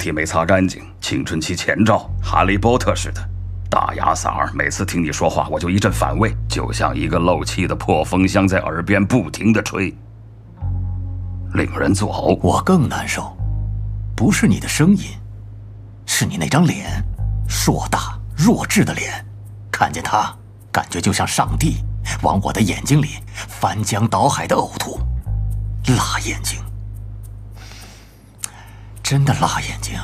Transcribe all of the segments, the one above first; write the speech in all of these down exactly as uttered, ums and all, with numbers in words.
体没擦干净，青春期前兆，哈利波特似的。大牙嗓儿，每次听你说话，我就一阵反胃，就像一个漏气的破风箱在耳边不停地吹，令人作呕。 我更难受，不是你的声音，是你那张脸，硕大弱智的脸，看见它，感觉就像上帝往我的眼睛里翻江倒海的呕吐，辣眼睛，真的辣眼睛。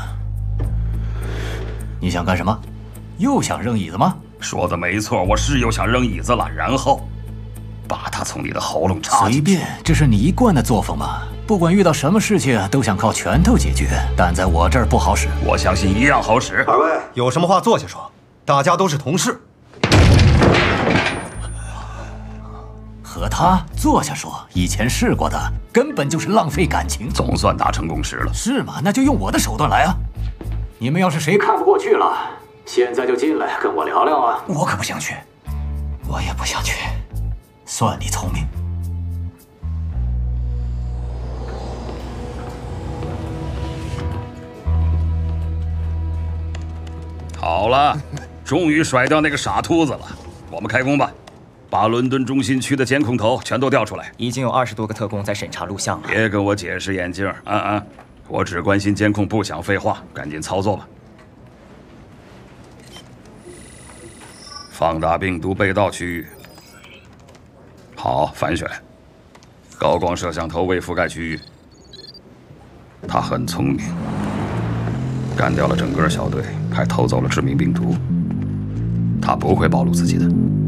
你想干什么？又想扔椅子吗？ 说的没错，我是又想扔椅子了，然后把它从你的喉咙插进去。 随便，这是你一贯的作风嘛。不管遇到什么事情都想靠拳头解决，但在我这儿不好使。 我相信一样好使。 二位有什么话坐下说，大家都是同事。 和他坐下说，以前试过的根本就是浪费感情。 总算达成共识了。 是吗？那就用我的手段来啊！你们要是谁看不过去了，现在就进来跟我聊聊啊！我可不想去，我也不想去。算你聪明。 好了，终于甩掉那个傻秃子了。我们开工吧，把伦敦中心区的监控头全都调出来。 已经有二十多个特工在审查录像了。 别跟我解释眼镜，安安，我只关心监控，不想废话，赶紧操作吧。放大病毒被盗区域。好，反选。高光摄像头未覆盖区域。他很聪明，干掉了整个小队，还偷走了致命病毒。他不会暴露自己的。